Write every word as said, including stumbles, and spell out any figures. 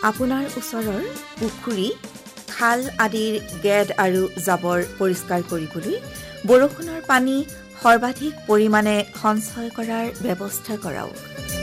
আপোনাৰ ওচৰৰ পুখুৰী, খাল আদিৰ গেদ আৰু জাবৰ পৰিষ্কাৰ কৰিবলৈ বৰষুণৰ পানী সৰ্বাধিক পৰিমাণে সঞ্চয় কৰাৰ ব্যৱস্থা কৰক।